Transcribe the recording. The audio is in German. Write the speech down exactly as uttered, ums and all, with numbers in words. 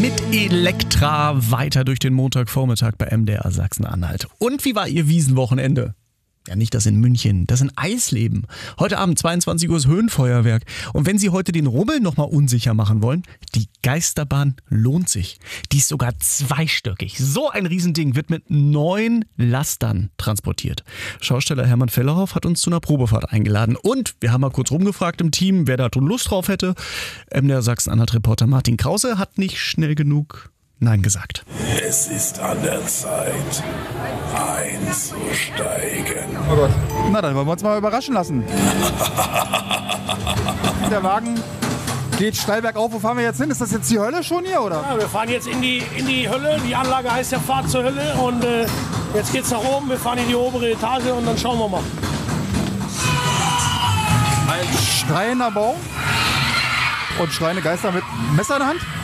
mit Elektra weiter durch den Montagvormittag bei M D R Sachsen-Anhalt. Und wie war Ihr Wiesenwochenende? Ja, nicht das in München, das in Eisleben. Heute Abend zweiundzwanzig Uhr ist Höhenfeuerwerk. Und wenn Sie heute den Rummel nochmal unsicher machen wollen, die Geisterbahn lohnt sich. Die ist sogar zweistöckig. So ein Riesending wird mit neun Lastern transportiert. Schausteller Hermann Fellerhoff hat uns zu einer Probefahrt eingeladen. Und wir haben mal kurz rumgefragt im Team, wer da Lust drauf hätte. M D R Sachsen-Anhalt-Reporter Martin Krause hat nicht schnell genug Nein gesagt. Es ist an der Zeit, einzusteigen. Oh Gott. Na, dann wollen wir uns mal überraschen lassen. Der Wagen geht steil bergauf. Wo fahren wir jetzt hin? Ist das jetzt die Hölle schon hier, oder? Ja, wir fahren jetzt in die, in die Hölle. Die Anlage heißt ja Fahrt zur Hölle. Und äh, jetzt geht's nach oben. Wir fahren in die obere Etage und dann schauen wir mal. Ein schreiender Baum und schreiende Geister mit Messer in der Hand.